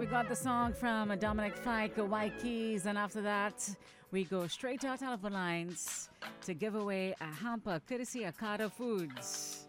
We got the song from Dominic Fike, White Keys, and after that, we go straight out of the lines to give away a hamper courtesy of Carter Foods.